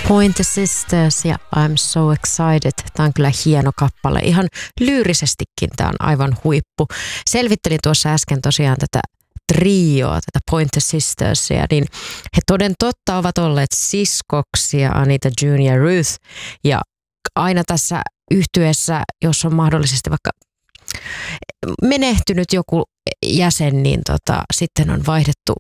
Pointer Sisters ja I'm So Excited. Tämä on kyllä hieno kappale. Ihan lyyrisestikin tämä on aivan huippu. Selvittelin tuossa äsken tosiaan tätä trioa, tätä Pointer Sistersia, niin he toden totta ovat olleet siskoksia, Anita, June ja Ruth. Ja aina tässä yhtyeessä, jos on mahdollisesti vaikka menehtynyt joku jäsen, niin sitten on vaihdettu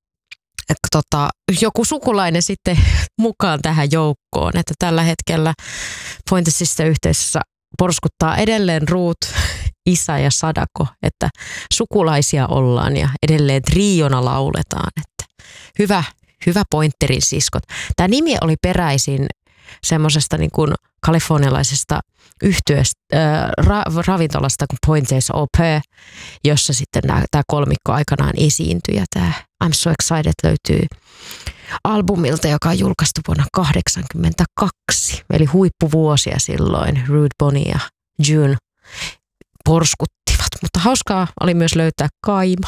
joku sukulainen sitten mukaan tähän joukkoon, että tällä hetkellä Pointer Sister-yhteisössä porskuttaa edelleen Ruth, Isa ja Sadako, että sukulaisia ollaan ja edelleen triona lauletaan, että hyvä Pointerin siskot. Tämä nimi oli peräisin semmoisesta niin kuin kalifornialaisesta ravintolasta kuin Pointers Au Pair, jossa sitten tämä kolmikko aikanaan esiintyi. Ja tämä I'm So Excited löytyy albumilta, joka on julkaistu vuonna 1982. Eli huippuvuosia silloin. Rude, Bonnie ja June porskuttivat, mutta hauskaa oli myös löytää kaima.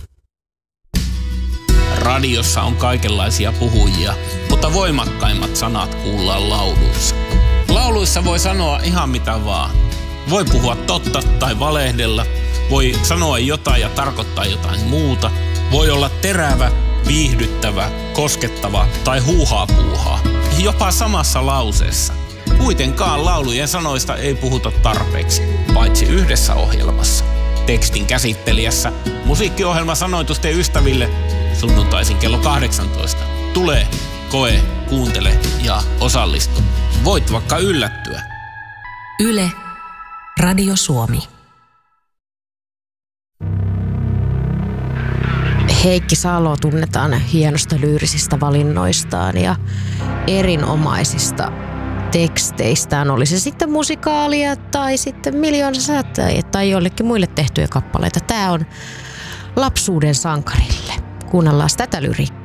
Radiossa on kaikenlaisia puhujia, mutta voimakkaimmat sanat kuullaan lauluissa. Lauluissa voi sanoa ihan mitä vaan. Voi puhua totta tai valehdella, voi sanoa jotain ja tarkoittaa jotain muuta. Voi olla terävä, viihdyttävä, koskettava tai huuhaa-puuhaa. Jopa samassa lauseessa. Kuitenkaan laulujen sanoista ei puhuta tarpeeksi, paitsi yhdessä ohjelmassa. Tekstin käsittelijässä musiikkiohjelma Sanoitusten ystäville sunnuntaisin kello 18. Tule, koe, kuuntele ja osallistu. Voit vaikka yllättyä. Yle, Radio Suomi. Heikki Salo tunnetaan hienosta lyyrisistä valinnoistaan ja erinomaisista teksteistään. Oli se sitten musikaalia tai sitten Miljoona sätejä tai jollekin muille tehtyjä kappaleita. Tämä on lapsuuden sankarille. Kuunnellaan tätä lyriikkaa.